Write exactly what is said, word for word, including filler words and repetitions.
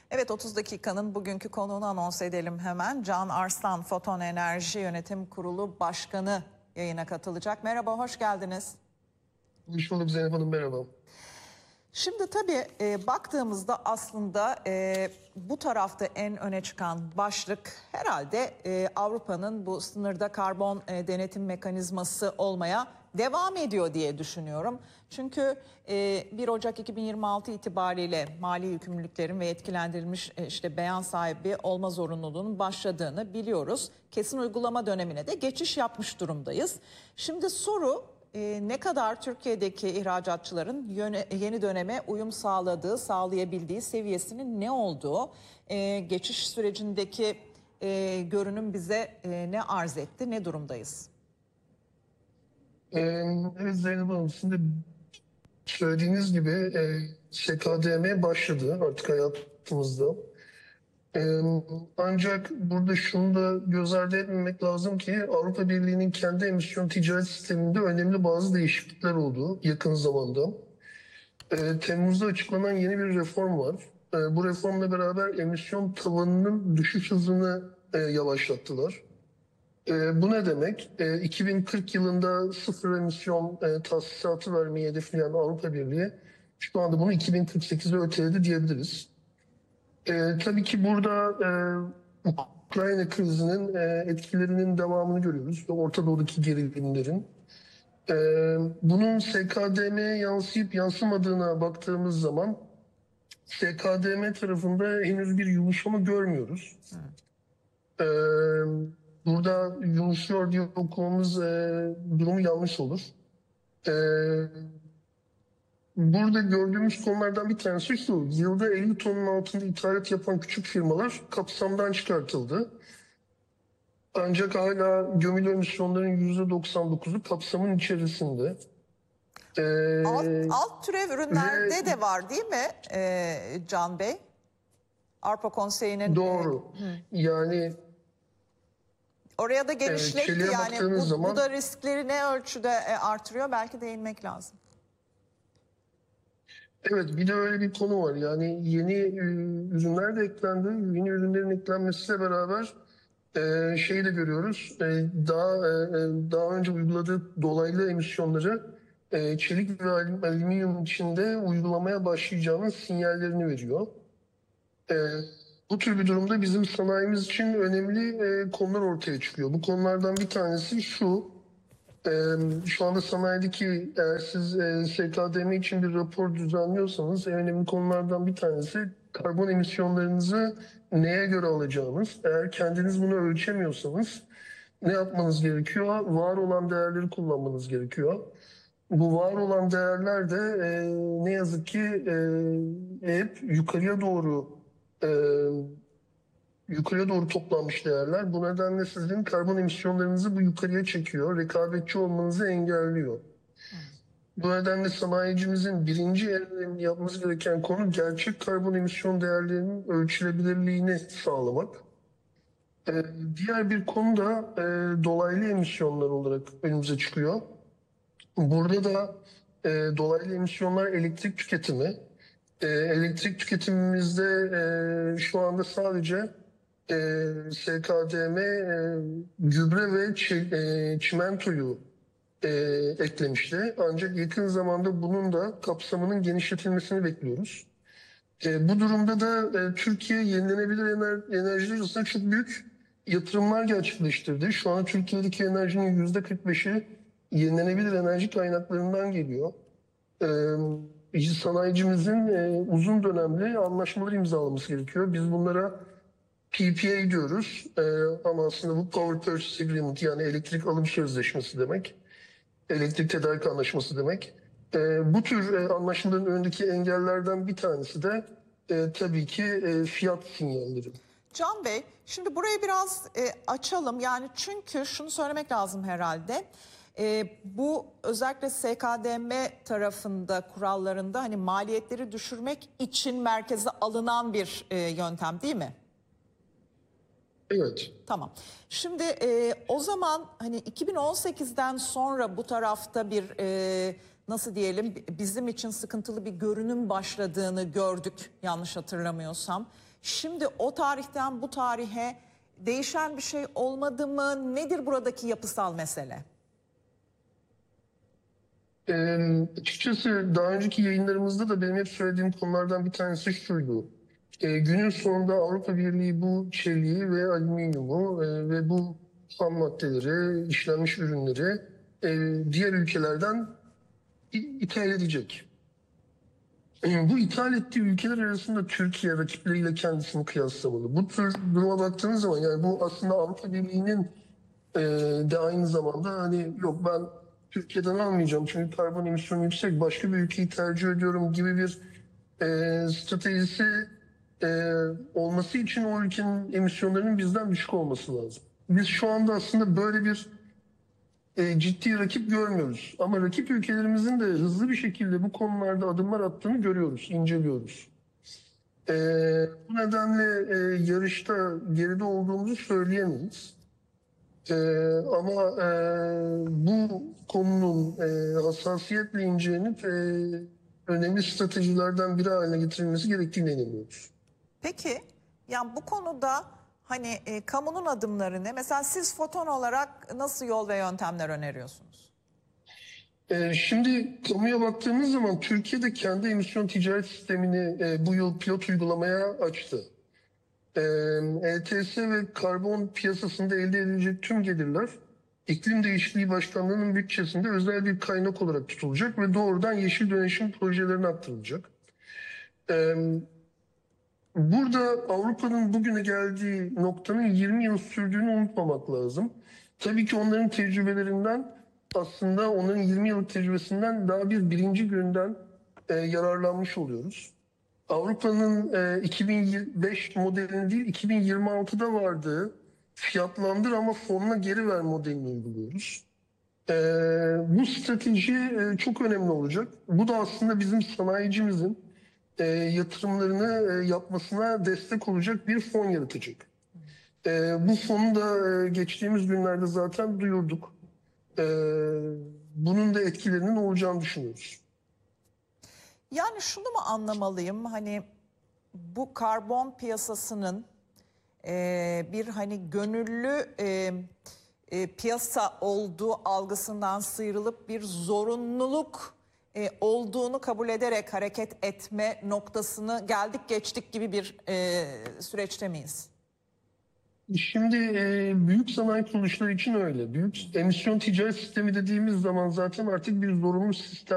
Evet, otuz dakikanın bugünkü konuğunu anons edelim hemen. Can Arslan, Foton Enerji Yönetim Kurulu Başkanı yayına katılacak. Merhaba, hoş geldiniz. Hoş bulduk Zeynep Hanım, merhaba. Şimdi tabii e, baktığımızda aslında e, bu tarafta en öne çıkan başlık herhalde e, Avrupa'nın bu sınırda karbon e, denetim mekanizması olmaya devam ediyor diye düşünüyorum. Çünkü e, bir Ocak iki bin yirmi altı itibariyle mali yükümlülüklerin ve yetkilendirilmiş e, işte beyan sahibi olma zorunluluğunun başladığını biliyoruz. Kesin uygulama dönemine de geçiş yapmış durumdayız. Şimdi soru, Ee, ne kadar Türkiye'deki ihracatçıların yöne, yeni döneme uyum sağladığı, sağlayabildiği seviyesinin ne olduğu, e, geçiş sürecindeki e, görünüm bize e, ne arz etti, ne durumdayız? Ee, evet Zeynep Hanım, şimdi söylediğiniz gibi e, S K D M başladı artık hayatımızda. Ee, ancak burada şunu da göz ardı etmemek lazım ki Avrupa Birliği'nin kendi emisyon ticaret sisteminde önemli bazı değişiklikler oldu yakın zamanda. Ee, Temmuz'da açıklanan yeni bir reform var. Ee, bu reformla beraber emisyon tavanının düşüş hızını e, yavaşlattılar. E, bu ne demek? E, iki bin kırk yılında sıfır emisyon e, tahsisatı vermeyi hedefleyen Avrupa Birliği şu anda bunu iki bin kırk sekize öteledi diyebiliriz. E, tabii ki burada e, Ukrayna krizinin e, etkilerinin devamını görüyoruz ve Orta Doğu'daki gerilimlerin. E, bunun S K D M'ye yansıyıp yansımadığına baktığımız zaman S K D M tarafında henüz bir yumuşama görmüyoruz. E, Burada yumuşuyor diye okumamız e, durumu yanlış olur. E, burada gördüğümüz konulardan bir tanesi şu. Yılda elli tonun altında ithalat yapan küçük firmalar kapsamdan çıkartıldı. Ancak hala gömülü emisyonların yüzde doksan dokuzu kapsamın içerisinde. E, Alt, alt türev ürünlerde ve, de var değil mi e, Can Bey? Avrupa Konseyi'nin... Doğru. E, yani... Oraya da genişletti evet, yani bu, zaman, bu da riskleri ne ölçüde artırıyor, belki değinmek lazım. Evet, bir de öyle bir konu var. Yani yeni ürünler de eklendi. Yeni ürünlerin eklenmesiyle beraber e, şeyi de görüyoruz. E, daha e, daha önce uyguladığı dolaylı emisyonları e, çelik ve alüminyum içinde uygulamaya başlayacağının sinyallerini veriyor. E, bu tür bir durumda bizim sanayimiz için önemli e, konular ortaya çıkıyor. Bu konulardan bir tanesi şu. Şu anda sanayideki, eğer siz S K D M için bir rapor düzenliyorsanız en önemli konulardan bir tanesi karbon emisyonlarınızı neye göre alacağınız. Eğer kendiniz bunu ölçemiyorsanız ne yapmanız gerekiyor? Var olan değerleri kullanmanız gerekiyor. Bu var olan değerler de e, ne yazık ki e, hep yukarıya doğru e, yukarıya doğru toplanmış değerler. Bu nedenle sizin karbon emisyonlarınızı bu yukarıya çekiyor, rekabetçi olmanızı engelliyor. Bu nedenle sanayicimizin birinci en önemli yapması gereken konu gerçek karbon emisyon değerlerinin ölçülebilirliğini sağlamak. Ee, diğer bir konu da e, dolaylı emisyonlar olarak önümüze çıkıyor. Burada da e, dolaylı emisyonlar elektrik tüketimi. E, elektrik tüketimimizde e, şu anda sadece e, S K D M e, gübre ve çi, e, çimentoyu e, eklemişti. Ancak yakın zamanda bunun da kapsamının genişletilmesini bekliyoruz. E, bu durumda da e, Türkiye yenilenebilir ener, enerjiler arasında çok büyük yatırımlar gerçekleştirdi. Şu an Türkiye'deki enerjinin yüzde kırk beşi yenilenebilir enerji kaynaklarından geliyor. E, sanayicimizin e, uzun dönemli anlaşmalar imzalaması gerekiyor. Biz bunlara P P A diyoruz ee, ama aslında bu Power Purchase Agreement, yani elektrik alım sözleşmesi demek. Elektrik tedarik anlaşması demek. Ee, bu tür e, anlaşmaların önündeki engellerden bir tanesi de e, tabii ki e, fiyat sinyalleri. Can Bey, şimdi burayı biraz e, açalım. Yani çünkü şunu söylemek lazım herhalde. E, bu özellikle S K D M tarafında, kurallarında hani maliyetleri düşürmek için merkeze alınan bir e, yöntem değil mi? Evet. Tamam. Şimdi e, o zaman hani iki bin on sekizden sonra bu tarafta bir e, nasıl diyelim bizim için sıkıntılı bir görünüm başladığını gördük yanlış hatırlamıyorsam. Şimdi o tarihten bu tarihe değişen bir şey olmadı mı? Nedir buradaki yapısal mesele? Ee, açıkçası daha önceki yayınlarımızda da benim hep söylediğim konulardan bir tanesi şuydu. Ee, günün sonunda Avrupa Birliği bu çeliği ve alüminyumu e, ve bu ham maddeleri, işlenmiş ürünleri e, diğer ülkelerden i- ithal edecek. E, bu ithal ettiği ülkeler arasında Türkiye rakipleriyle kendisini kıyaslamalı. Bu tür duruma baktığınız zaman yani bu aslında Avrupa Birliği'nin e, de aynı zamanda hani yok ben Türkiye'den almayacağım çünkü karbon emisyonu yüksek başka bir ülkeyi tercih ediyorum gibi bir e, stratejisi e, olması için o ülkenin emisyonlarının bizden düşük olması lazım. Biz şu anda aslında böyle bir e, ciddi rakip görmüyoruz. Ama rakip ülkelerimizin de hızlı bir şekilde bu konularda adımlar attığını görüyoruz, inceliyoruz. E, bu nedenle e, yarışta geride olduğumuzu söyleyemeyiz. Ee, ama e, bu konunun e, hassasiyetle incelenip e, önemli stratejilerden biri haline getirilmesi gerektiğine inanıyoruz. Peki, yani bu konuda hani e, kamunun adımları ne? Mesela siz Foton olarak nasıl yol ve yöntemler öneriyorsunuz? E, şimdi kamuya baktığımız zaman Türkiye'de kendi emisyon ticaret sistemini e, bu yıl pilot uygulamaya açtı. E, E T S ve karbon piyasasında elde edilecek tüm gelirler İklim Değişikliği Başkanlığı'nın bütçesinde özel bir kaynak olarak tutulacak ve doğrudan yeşil dönüşüm projelerine aktarılacak. E, Burada Avrupa'nın bugüne geldiği noktanın yirmi yıl sürdüğünü unutmamak lazım. Tabii ki onların tecrübelerinden aslında onların yirmi yıllık tecrübesinden daha bir birinci günden e, yararlanmış oluyoruz. Avrupa'nın e, iki bin beş modelini değil iki bin yirmi altıda vardığı fiyatlandır ama fonuna geri ver modelini uyguluyoruz. E, bu strateji e, çok önemli olacak. Bu da aslında bizim sanayicimizin e, yatırımlarını e, yapmasına destek olacak bir fon yaratacak. E, bu fonu da e, geçtiğimiz günlerde zaten duyurduk. E, bunun da etkilerinin olacağını düşünüyoruz. Yani şunu mu anlamalıyım? Hani bu karbon piyasasının e, bir hani gönüllü e, e, piyasa olduğu algısından sıyrılıp bir zorunluluk e, olduğunu kabul ederek hareket etme noktasını geldik geçtik gibi bir e, süreçte miyiz? Şimdi e, büyük sanayi kuruluşları için öyle. Büyük emisyon ticaret sistemi dediğimiz zaman zaten artık bir zorunlu sistem